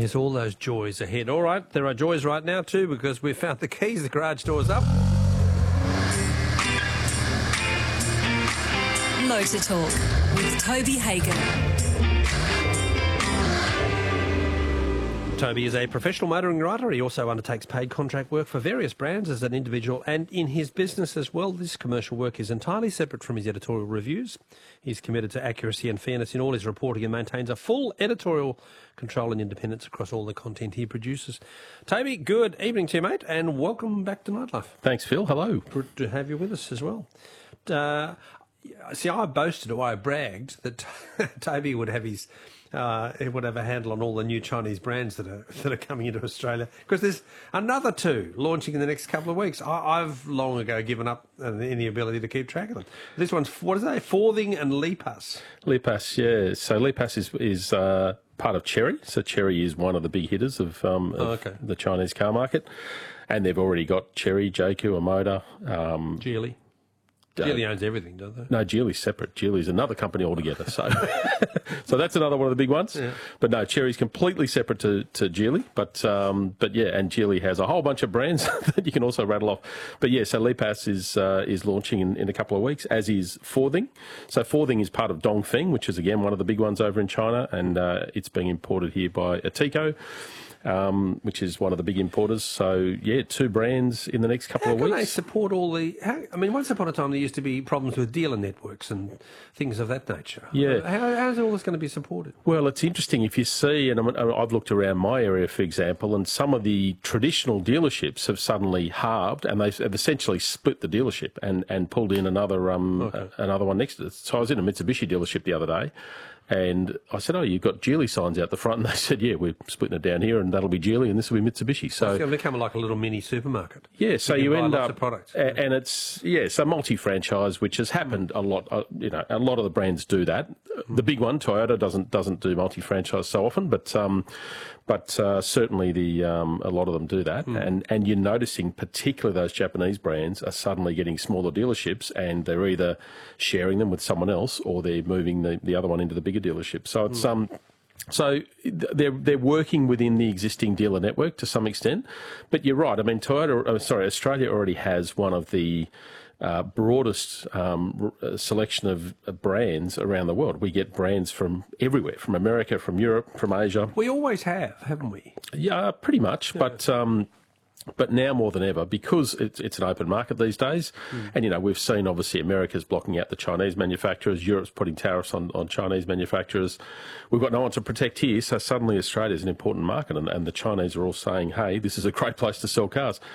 Yes, all those joys ahead. All right, there are joys right now too because we've found the keys. The garage door's up. Motor Talk with Toby Hagan. Toby is a professional motoring writer. He also undertakes paid contract work for various brands as an individual and in his business as well. This commercial work is entirely separate from his editorial reviews. He's committed to accuracy and fairness in all his reporting and maintains a full editorial control and independence across all the content he produces. Toby, good evening to you, mate, and welcome back to Nightlife. Thanks, Phil. Hello. Good to have you with us as well. See, I boasted or I bragged that Toby would have his... he would have a handle on all the new Chinese brands that are coming into Australia, because there's another two launching in the next couple of weeks. I've long ago given up any ability to keep track of them. This one's, what is they? Forthing and Lipas. Lipas, yeah. So Lipas is part of Chery. So Chery is one of the big hitters of the Chinese car market, and they've already got Chery, JQ, Omoda, Geely. Geely owns everything, don't they? No, Geely's separate. Geely's another company altogether. So so that's another one of the big ones. Yeah. But no, Chery's completely separate to Geely. But yeah, and Geely has a whole bunch of brands that you can also rattle off. But yeah, so Lipas is launching in a couple of weeks, as is Forthing. So Forthing is part of Dongfeng, which is again one of the big ones over in China, and it's being imported here by Ateco. Which is one of the big importers. So, yeah, two brands in the next couple of weeks. How can they support all the... once upon a time there used to be problems with dealer networks and things of that nature. Yeah. How's all this going to be supported? Well, it's interesting. If you see, and I've looked around my area, for example, and some of the traditional dealerships have suddenly halved, and they've essentially split the dealership and pulled in another one next to it. So I was in a Mitsubishi dealership the other day, and I said, "Oh, you've got Geely signs out the front," and they said, "Yeah, we're splitting it down here, and that'll be Geely, and this will be Mitsubishi." So it's going to become like a little mini supermarket. Yeah, so you end up, of products. And it's so multi-franchise, which has happened a lot. A lot of the brands do that. The big one, Toyota, doesn't do multi-franchise so often, but certainly a lot of them do that. And you're noticing, particularly those Japanese brands are suddenly getting smaller dealerships, and they're either sharing them with someone else or they're moving the other one into the bigger dealership. So it's So they're working within the existing dealer network to some extent, but you're right. I mean, Australia already has one of the broadest selection of brands around the world. We get brands from everywhere, from America, from Europe, from Asia. We always have, haven't we? Yeah, pretty much. Yeah. But now more than ever, because it's an open market these days, and, we've seen, obviously, America's blocking out the Chinese manufacturers, Europe's putting tariffs on Chinese manufacturers. We've got no one to protect here, so suddenly Australia's an important market, and the Chinese are all saying, hey, this is a great place to sell cars.